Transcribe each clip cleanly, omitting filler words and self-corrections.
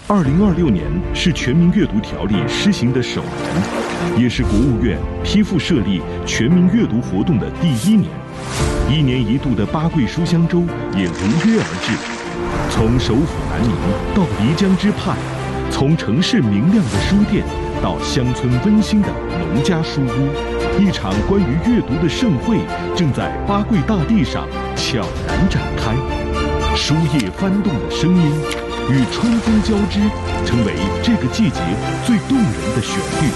2026年是全民阅读条例施行的首年，也是国务院批复设立全民阅读活动的第1年。1年1度的八桂书香周也如约而至。从首府南宁到漓江之畔，从城市明亮的书店到乡村温馨的农家书屋，一场关于阅读的盛会正在八桂大地上悄然展开。书页翻动的声音与春风交织，成为这个季节最动人的旋律。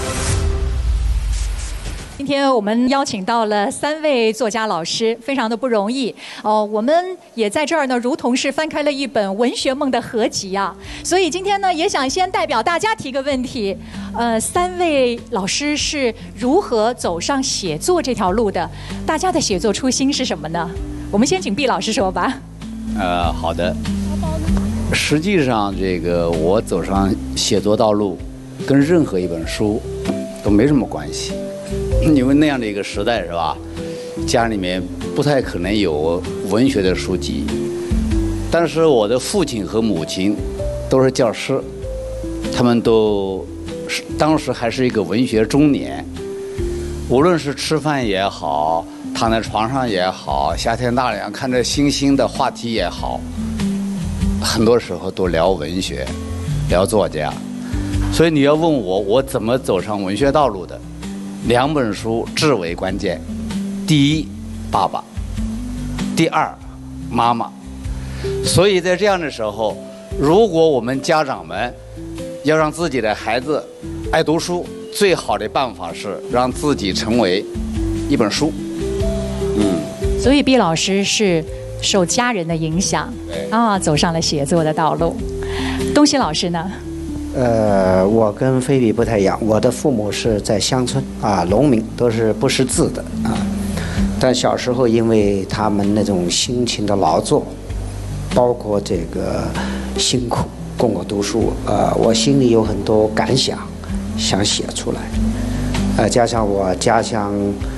今天我们邀请到了3位作家老师，非常的不容易哦。我们也在这儿呢，如同是翻开了一本文学梦的合集啊。所以今天呢，也想先代表大家提个问题：3位老师是如何走上写作这条路的？大家的写作初心是什么呢？我们先请毕老师说吧。 好的。实际上，我走上写作道路，跟任何一本书都没什么关系。因为那样的一个时代是吧，家里面不太可能有文学的书籍。但是我的父亲和母亲都是教师，他们都当时还是一个文学中年，无论是吃饭也好，躺在床上也好，夏天大凉看着星星的话题也好，很多时候都聊文学，聊作家。所以你要问我怎么走上文学道路的，2本书至为关键。第一，爸爸；第二，妈妈。所以在这样的时候，如果我们家长们要让自己的孩子爱读书，最好的办法是让自己成为一本书。 所以毕老师是受家人的影响走上了写作的道路。东西老师呢？ 我跟菲比不太一样，我的父母是在乡村农民，都是不识字的但小时候因为他们那种辛勤的劳作，包括这个辛苦供我读书，我心里有很多感想想写出来，加上我家乡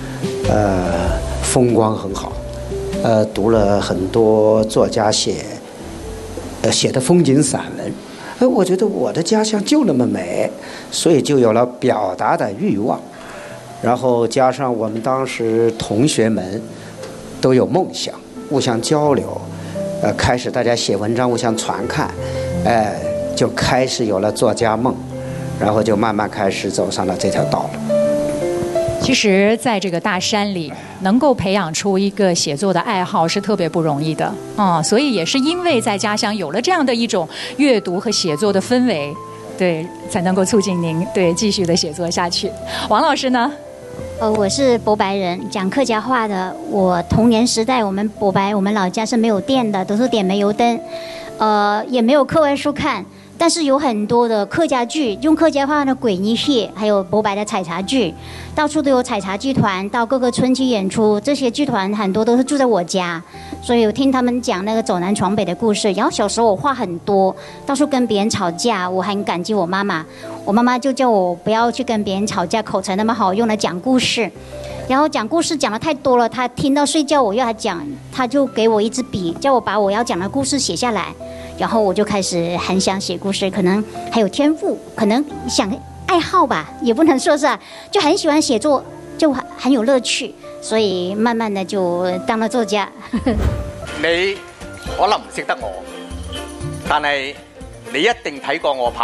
风光很好，读了很多作家写的风景散文，我觉得我的家乡就那么美，所以就有了表达的欲望。然后加上我们当时同学们都有梦想，互相交流，开始大家写文章互相传看，就开始有了作家梦，然后就慢慢开始走上了这条道路。 其实在这个大山里能够培养出一个写作的爱好是特别不容易的所以也是因为在家乡有了这样的一种阅读和写作的氛围，对，才能够促进您继续的写作下去。王老师呢？ 我是博白人，讲客家话的。我童年时代，我们博白，我们老家是没有电的，都是点煤油灯，也没有课外书看。但是有很多的客家剧，用客家话的鬼一戏，还有博白的采茶剧，到处都有采茶剧团到各个村去演出。这些剧团很多都是住在我家，所以我听他们讲那个走南闯北的故事。然后小时候我话很多，到处跟别人吵架，我很感激我妈妈。我妈妈就叫我不要去跟别人吵架，口才那么好，用来讲故事。然后讲故事讲得太多了，她听到睡觉我要她讲，她就给我一支笔，叫我把我要讲的故事写下来。然后我就开始很想写故事，可能还有天赋，可能想爱好吧，也不能说是就很喜欢写作，就很有乐趣，所以慢慢的就当了作家。 你可能唔識得我，但係你一定睇過我拍